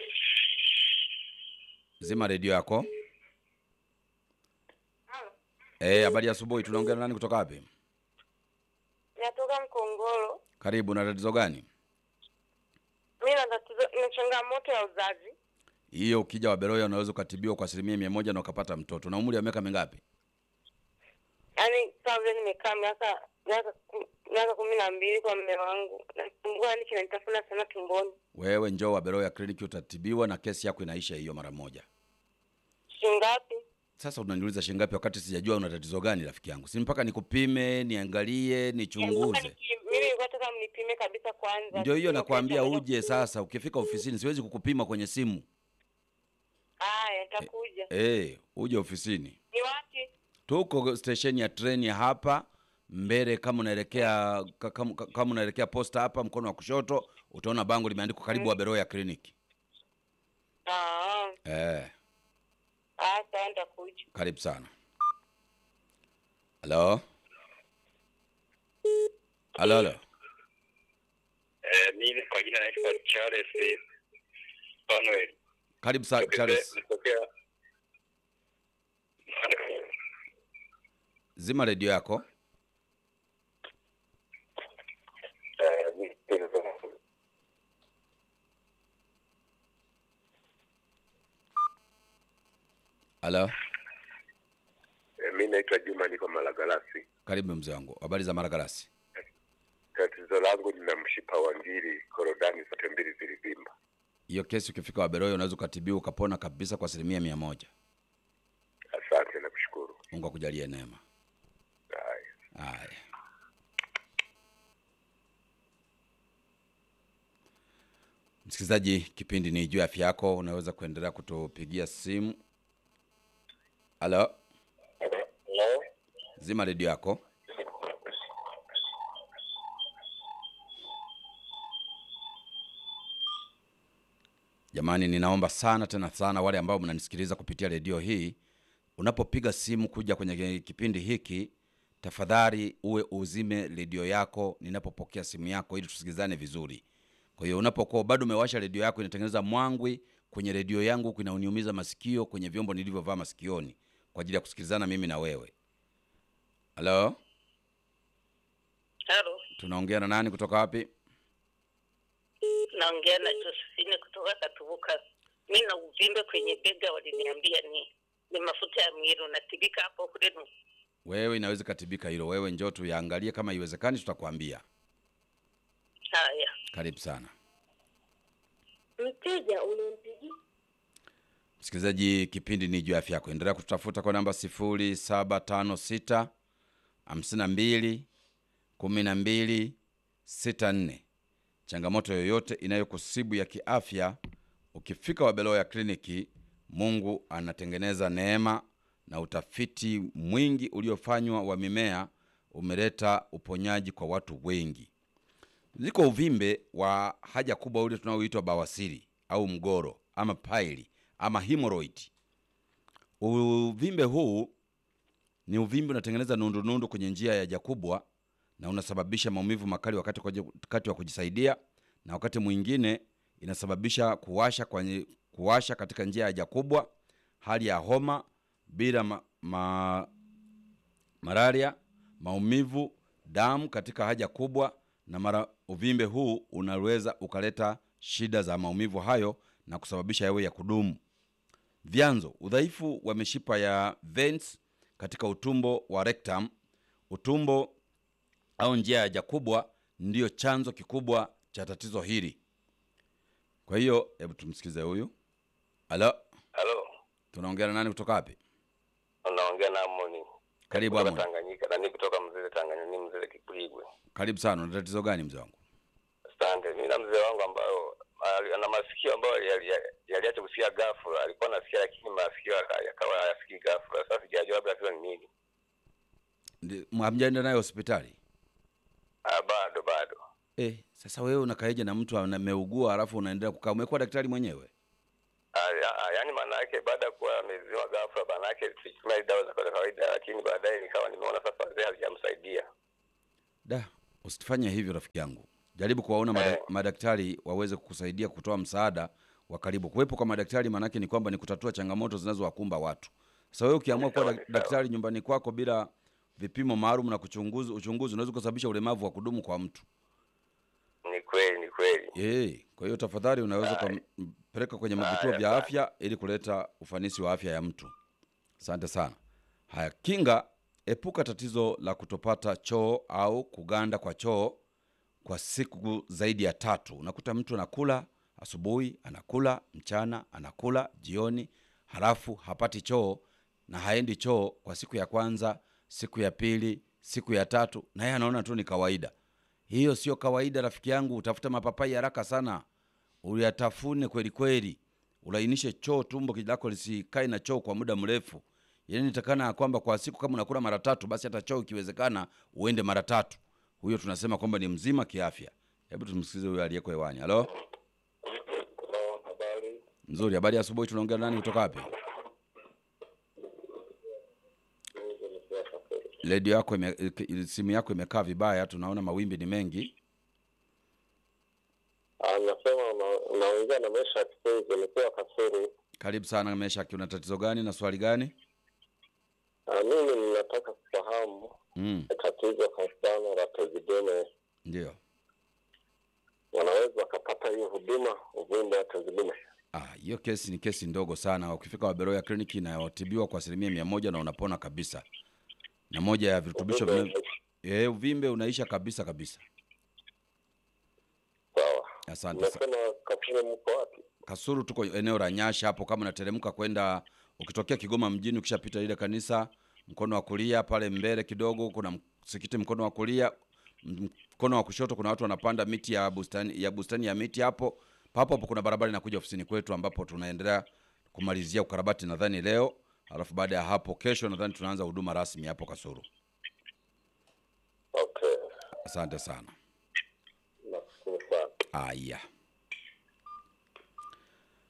zima redio yako. Eh, habari ya asubuhi. Tunaongea na nani kutoka wapi? Natoka Mkongoro. Karibu. Na tatizo gani? Mimi na tatizo na changamoto ya uzazi. Hiyo ukija Wabeloya unaweza ukatibiwa kwa asilimia mia moja na ukapata mtoto. Na umri wa miaka mingapi? Yaani sasa nimekaa miaka miaka miaka kumi na mbili kwa mume wangu. Nasumbua ni kinanitafuna sana tumboni. Wewe njoo Wabeloya Kliniki utatibiwa na kesi yako inaisha hiyo mara moja. Shingapi? Sasa unaniuliza shilingi ngapi wakati sijajua una tatizo gani rafiki yangu? Si mpaka nikupime, niangalie, nichunguze. Mimi nilikuwa nataka mnipime kabisa kwanza. Ndio hiyo nakwambia Ndio uje sasa. Ukifika ofisini siwezi kukupima kwenye simu. Haya, nitakuja. Eh, uje ofisini. Ni wapi? Tuko station ya treni hapa mbele, kama unaelekea ka- kama, kama unaelekea posta hapa mkono wa kushoto utaona bango limeandikwa karibu Wabeloya Kliniki. Ah, Eh, ah, sawa, nitakuja. karibu sana. Halo. Halo, halo. Eh, mimi kwa jina naitwa Charles Manuel. Karibu sana Charles. Nitokea Zima redio yako. eh, ni- Halo. eh, mimi naitwa Juma, niko Malagarasi. Karibu mzee wangu. Habari za Maragarasi? Tatizo langu nina mshipa wa ngiri, korodani zote mbili zilivimba. Hiyo kesi ukifika Wabeloya unaweza ukatibiwa ukapona kabisa kwa asilimia mia moja. Asante na kushukuru. Mungu akujalie neema. Haya. Haya. Msikilizaji, kipindi ni Ijue Afya Yako, unaweza kuendelea kutupigia simu. Halo. Hello? Zima redio yako. Jamani, ninaomba sana tena sana wale ambao mnanisikiliza kupitia redio hii, unapopiga simu kuja kwenye kipindi hiki, tafadhali uwe uzime redio yako ninapopokea simu yako ili tusikilizane vizuri. Kwa hiyo unapokuwa bado umewasha redio yako, inatengeneza mwangwi kwenye redio yangu, kinauniumiza masikio kwenye vyombo nilivyovaa masikioni kwa ajili ya kusikilizana mimi na wewe. Halo? Halo, Tunaongea na nani kutoka wapi? naongea na Josephine kutoka Katubuka. Mimi na uvimbe kwenye bega, waliniambia ni ni mafuta ya mwili unatibika hapo kwenu. Wewe inaweza katibika hilo. Wewe njoo tuyaangalie, kama iwezekani tutakwambia. Haya. Karibu sana. Mteja unampigia? Msikilizaji, kipindi ni juu ya afya yako. Endelea kututafuta kwa namba sifuri saba tano sita hamsini na mbili kumi na mbili sitini na nne. Changamoto yoyote inayokusibu ya kiafya, ukifika Wabeloya kliniki, Mungu anatengeneza neema, na utafiti mwingi uliofanywa wa mimea umeleta uponyaji kwa watu wengi. Ziko uvimbe wa haja kubwa ule tunaoitwa bawasiri au mgoro ama paili ama hemorrhoid. Uvimbe huu ni uvimbe unatengeneza nundu nundu kwenye njia ya haja kubwa, na unasababisha maumivu makali wakati wakati wa kujisaidia, na wakati mwingine inasababisha kuwasha kwenye kuwasha katika njia ya haja kubwa, hali ya homa bila ma, ma, malaria, maumivu, damu katika haja kubwa, na mara uvimbe huu unaweza ukaleta shida za maumivu hayo na kusababisha yawe ya kudumu. Vyanzo: udhaifu wa mishipa ya veins katika utumbo wa rectum. Utumbo au njia ya haja kubwa ndiyo chanzo kikubwa cha tatizo hili. Kwa hiyo hebu tumsikize huyu. Halo? Halo, Tunaongea na nani kutoka wapi? unaongea na Amoni. Karibu Kutoka Amoni. Tanganyika, na ni kutoka Mzee Tanganyika, ni Mzee Kipigwe. Karibu sana. Una tatizo gani mzee wangu? Asante. Mimi na mzee wangu ambayo ali- ana masikio ambayo yaliacha yali kusikia ghafla. Alikuwa anasikia lakini masikio yaka- yakawa hayasikii ghafla. Sasa sijajua labda tatizo ni nini. Ndi- Hamjaenda naye hospitali? Ah, bado bado. Eh, sasa wewe unakaeje na mtu ameugua alafu unaendelea kukaa? Umekuwa daktari mwenyewe? Ah, ya- ah, yaani maana yake baada ya kuwa ameziwa ghafla, maana yake tulitumia dawa za kawaida, lakini baadaye nikawa nimeona sasa wazee hazijamsaidia. Da, usifanye hivyo rafiki yangu. Jaribu kuwaona mada, Eh. madaktari waweze kukusaidia kutoa msaada wa karibu. Kuwepo kwa madaktari maana yake ni kwamba ni kutatua changamoto zinazowakumba watu. Sasa wewe ukiamua kuwa Sawa, dak- ni sawa. daktari nyumbani kwako bila vipimo maalum na kuchunguzi uchunguzi, unaweza kusababisha ulemavu wa kudumu kwa mtu. Ni kweli, ni kweli. Eh, kwa hiyo tafadhali unaweza Haya. kumpeleka kwenye vituo Haya, vya sawa. afya ili kuleta ufanisi wa afya ya mtu. Asante sana. Haya, kinga: epuka tatizo la kutopata choo au kuganda kwa choo kwa siku zaidi ya tatu. Unakuta mtu anakula asubuhi, anakula mchana, anakula jioni, halafu hapati choo na haendi choo kwa siku ya kwanza, siku ya pili, siku ya tatu, na yeye anaona tu ni kawaida. Hiyo sio kawaida rafiki yangu. Utafuta mapapai haraka sana, uyatafune kweli kweli, ulainishe choo, tumbo lako lisikae na choo kwa muda mrefu. Yaani nitakana kwamba kwa siku kama unakula mara tatu, basi hata choo ikiwezekana uende mara tatu. Huyo tunasema kwamba ni mzima kiafya. Hebu tumsikize huyo aliyeko hewani. Halo? Hello, habari. Nzuri, habari ya asubuhi. Tunaongea nani kutoka wapi? Radio yako ime, eh, simu yako imekaa vibaya, tunaona mawimbi ni mengi. Anasema unaongea na Mesha Kipenzi, nikiwa Kasuru. Karibu sana Meshaki, una tatizo gani na swali gani? Ah, mimi ninataka kufahamu Mm, tatizo kwa mfano la tezi dume, ndio. wanaweza wakapata hiyo huduma uvimbe wa tezi dume? Ah, hiyo kesi ni kesi ndogo sana. Ukifika Wabeloya kliniki inayotibiwa kwa asilimia mia moja na unapona kabisa. Na moja ya virutubisho Uvimbe vina eh, uvimbe unaisha kabisa kabisa. sawa. Asante sana. Nasema Kasuru mko wapi? Kasuru tuko eneo la Nyasha hapo, kama unateremka kwenda ukitokea Kigoma mjini, ukishapita ile kanisa mkono wa kulia pale mbele kidogo kuna msikiti mkono wa kulia, m- mkono wa kushoto kuna watu wanapanda miti ya bustani ya bustani ya miti hapo. Papo hapo kuna barabara inakuja ofisini kwetu ambapo tunaendelea kumalizia ukarabati nadhani leo. Alafu baada ya hapo kesho nadhani tunaanza huduma rasmi hapo Kasuru. Okay. Asante sana. Nashukuru sana. Aya.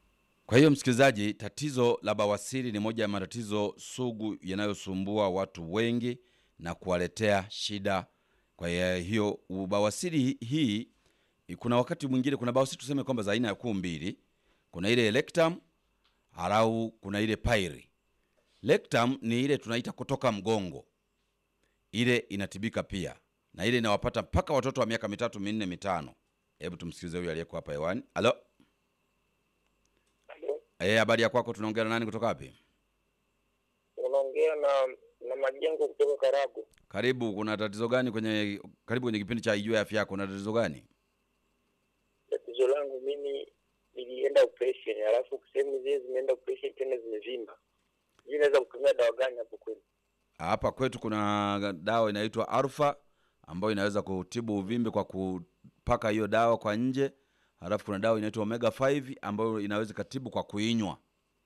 Kwa hiyo msikilizaji, tatizo la bawasiri ni moja ya matatizo sugu yanayosumbua watu wengi na kuwaletea shida. Kwa hiyo bawasiri hii, kuna wakati mwingine kuna bawasiri tuseme kwamba za aina ya kuu mbili. Kuna ile rectum au kuna ile pylori. Rectum ni ile tunaita kutoka mgongo. Ile inatibika pia. Na ile inawapata mpaka watoto wa miaka mitatu, minne, mitano. Hebu tumsikilize huyu aliyeko hapa hewani. Halo? Eh, habari ya kwako, tunaongea na nani kutoka wapi? Unaongea na na Majengo kutoka Karago. Karibu, kuna tatizo gani kwenye karibu kwenye kipindi cha Ijue Afya Yako? Kuna tatizo gani? Tatizo langu mimi nilienda operation, alafu sehemu zile zimeenda operation tena zimevimba. Mimi naweza kutumia dawa gani hapo kwenu? Hapa kwetu kuna dawa inaitwa Alpha ambayo inaweza kutibu uvimbe kwa kupaka hiyo dawa kwa nje. Halafu kuna dawa inaitwa Omega tano ambayo inaweza kutibu kwa kuinywa.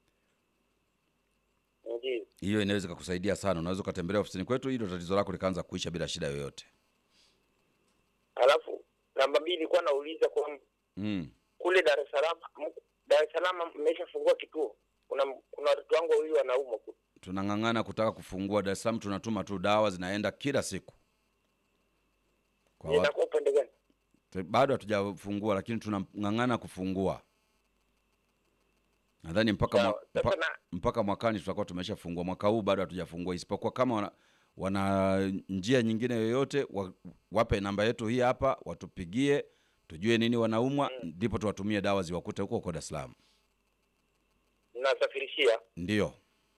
Ndiyo. Hiyo inaweza kukusaidia sana. Unaweza kutembelea ofisini kwetu hilo tatizo lako likaanza kuisha bila shida yoyote. Alafu namba mbili nilikuwa nauliza kwa Mm. kule Dar es Salaam, Dar es Salaam mmeshafungua kituo. Kuna kuna watoto wangu wawili wanaumwa. Tunang'ang'ana kutaka kufungua Dar es Salaam, tunatuma tu dawa zinaenda kila siku. Kwa wa... Inakuwa upande gani? bado hatujafungua lakini tunang'ang'ana kufungua. Nadhani mpaka Sawa. mwa, Sasa mpa, na- mpaka mwakani tutakuwa tumeshafungua. Mwaka huu bado hatujafungua, isipokuwa kama wana, wana njia nyingine yoyote wa, wape namba yetu hii hapa, watupigie tujue nini wanaumwa, ndipo tuwatumie dawa ziwakute huko huko Dar es Salaam. Mnasafirishia? Ndio.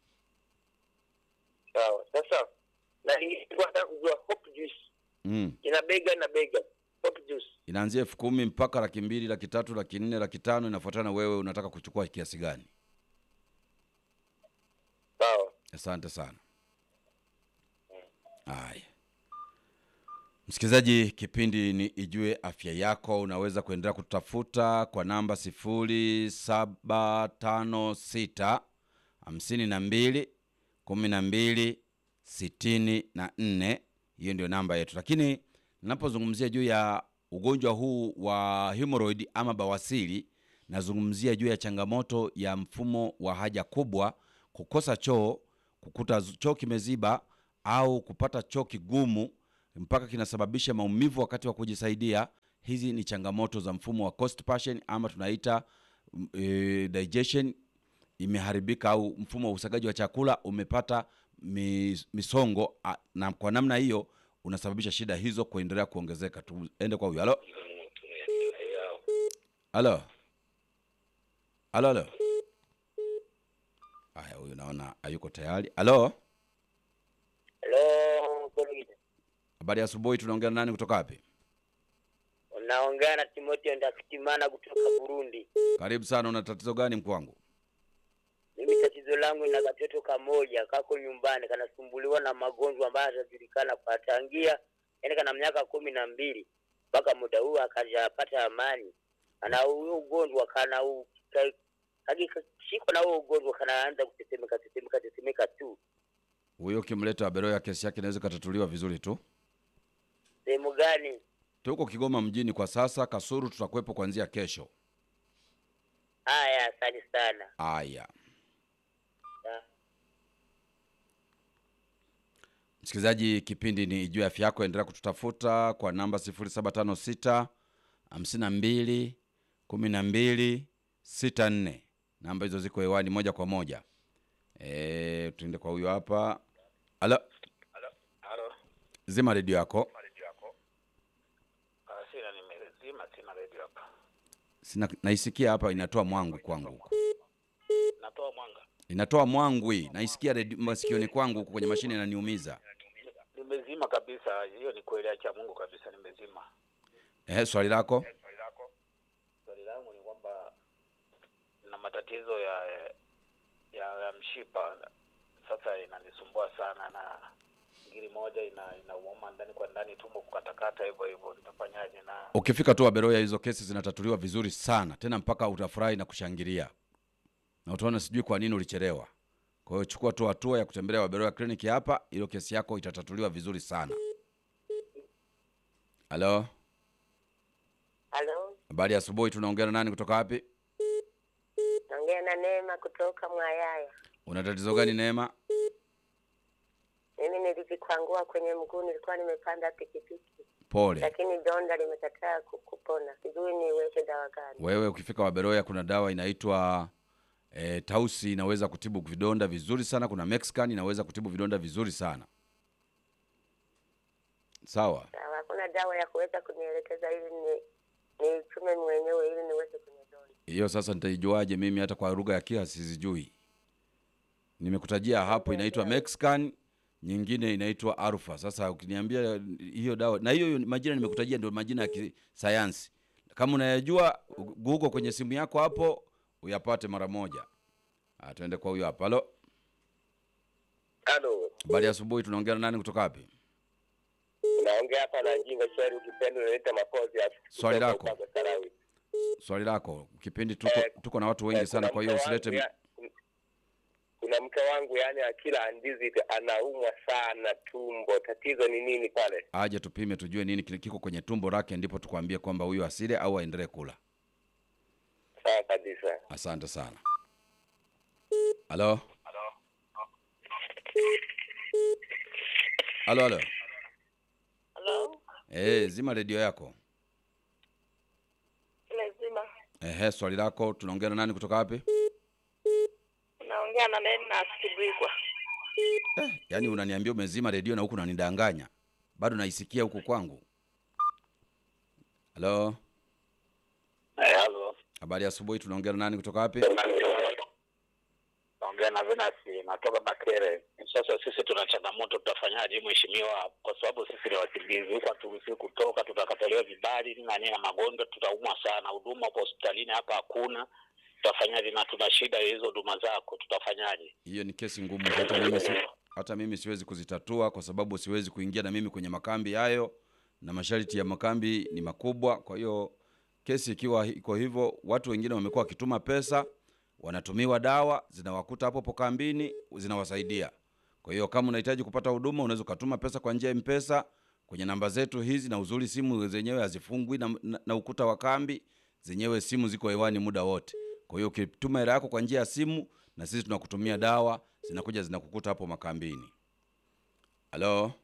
Sawa. Sasa na nilikuwa nataka kujua Hope Juice Mm. ina bega na bega. Hope Juice. Inaanzia elfu kumi mpaka laki mbili, laki tatu, laki nne, laki tano, inafuatana wewe unataka kuchukua kiasi gani. Sawa. Asante sana. Haya. Msikilizaji, kipindi ni Ijue Afya Yako. Unaweza kuendelea kutafuta kwa namba sifuri saba tano sita hamsini na mbili kumi na mbili sitini na nne. Hiyo ndio namba yetu. Lakini ninapozungumzia juu ya ugonjwa huu wa hemorrhoid ama bawasiri, nazungumzia juu ya changamoto ya mfumo wa haja kubwa, kukosa choo, kukuta choo kimeziba au kupata choo kigumu mpaka kinasababisha maumivu wakati wa kujisaidia. Hizi ni changamoto za mfumo wa constipation ama tunaita e, digestion imeharibika, au mfumo wa usagaji wa chakula umepata mis, misongo a, na kwa namna hiyo unasababisha shida hizo kuendelea kuongezeka. Tuende kwa huyu. Halo? Halo? Halo, halo? Haya, huyu naona hayuko tayari. Halo? Hello, Kolide. Habari ya asubuhi, tunaongea na nani kutoka wapi? Unaongea na Timothy Ndakitimana kutoka Burundi. Karibu sana, una tatizo gani mkuu wangu? Mimi tatizo langu na katoto kamoja kako nyumbani kanasumbuliwa na magonjwa ambayo hayajulikana kwa tangia, yani kana miaka kumi na mbili mpaka muda huu akajapata amani. Ana huo ugonjwa kana huu hakika shiko na huo ugonjwa kanaanza kutetemeka tetemeka tetemeka tu. Huyo kimleta Beroya, kesi yake inaweza katatuliwa vizuri tu. Sehemu gani? Tuko Kigoma mjini kwa sasa, Kasuru tutakuwepo kuanzia kesho. Haya, asante sana. Haya. Ya. Msikilizaji, kipindi ni Ijue Afya Yako. Endelea kututafuta kwa namba sifuri saba tano sita hamsini na mbili kumi na mbili sitini na nne. Namba hizo ziko hewani moja kwa moja. Eh, tuende kwa huyo hapa. Halo. Halo. Zima redio yako. Ah, sina nimezima, sina radio hapa. Sina, naisikia hapa inatoa mwangwi kwangu huko. Natoa mwanga. Inatoa mwangwi. Naisikia redio masikioni kwangu huko kwenye mashine inaniumiza. Nimezima kabisa, hiyo ni kweli cha Mungu kabisa, nimezima. Eh, swali lako? Swali langu ni kwamba na matatizo ya ya, ya mshipa sasa inanisumbua sana, na ngiri moja ina inauma ndani kwa ndani, tumbo kukatakata hivyo hivyo, nitafanyaje? Na Ukifika tu Beroya hizo kesi zinatatuliwa vizuri sana, tena mpaka utafurahi na kushangilia. Na utaona sijui kwa nini ulichelewa. Kwa hiyo chukua tu hatua ya kutembelea Beroya clinic hapa, ile kesi yako itatatuliwa vizuri sana. Halo? Halo, Habari ya asubuhi, tunaongea na nani kutoka wapi? naongea Naongea na Neema kutoka Mwayaya. Una tatizo gani Neema? Mimi nilijikwangua kwenye mguu, nilikuwa nimepanda pikipiki. Pole. Lakini donda limekataa kupona. Sijui niweke dawa gani. Wewe ukifika Waberoya kuna dawa inaitwa e, Tausi inaweza kutibu vidonda vizuri sana. Kuna Mexican inaweza kutibu vidonda vizuri sana. Sawa? Sawa, kuna dawa ya kuweza kunielekeza ili ni nichume mwenyewe ili niweze kwenye donda. Hiyo sasa nitaijuaje mimi hata kwa lugha ya Kiha sizijui. Nimekutajia hapo inaitwa Mexican, nyingine inaitwa Alpha. Sasa ukiniambia hiyo dawa na hiyo majina nimekutajia ndio majina ya kisayansi. Kama unayajua Google kwenye simu yako hapo uyapate mara moja. Ah, tuende kwa huyo hapa. Halo. Halo. Habari asubuhi, tunaongea na nani kutoka wapi? Naongea hapa na Jinga Shari, ukipenda unaita Makozi ya. Swali lako. Swali lako. Kipindi tuko eh, tuko na watu wengi eh, sana kwa hiyo usilete ya, kuna mke wangu yani akila ndizi anaumwa sana tumbo. Tatizo ni nini pale? Aje tupime tujue nini kiko kwenye tumbo lake ndipo tukwambie kwamba huyu asile au aendelee kula. Sawa kabisa. Asante sana. Halo? Halo halo. Halo? Eh, zima redio yako. Lazima. Ehe, swali lako, tunaongea na nani kutoka wapi? Naongea na nani na Kibigwa. Eh, yani unaniambia umezima redio na huku unanidanganya. Bado naisikia huku kwangu. Halo? Eh, halo. Habari asubuhi, tunaongea na nani kutoka wapi? Naongea na Venasi natoka Bakere. Sasa sisi tuna changamoto, tutafanyaje mheshimiwa? Kwa sababu sisi ni wakimbizi, huko haturuhusiwi kutoka, tutakatolewa vibali na nini na magonjwa, tutaumwa sana. Huduma kwa hospitalini hapa hakuna. Tutafanyaje na tuna shida hizo huduma zako, tutafanyaje? Hiyo ni kesi ngumu, hata mimi si, hata mimi siwezi kuzitatua kwa sababu siwezi kuingia na mimi kwenye makambi hayo na masharti ya makambi ni makubwa. Kwa hiyo kesi ikiwa iko hivyo, watu wengine wamekuwa wakituma pesa, wanatumiwa dawa, zinawakuta hapo kambini, zinawasaidia. Kwa hiyo kama unahitaji kupata huduma unaweza kutuma pesa kwa njia ya M-Pesa kwenye namba zetu hizi, na uzuri simu zenyewe hazifungwi na, na, na ukuta wa kambi, zenyewe simu ziko hewani muda wote. Kwa hiyo ukituma hela yako kwa njia ya simu na sisi tunakutumia dawa, zinakuja zinakukuta hapo makambini. Halo?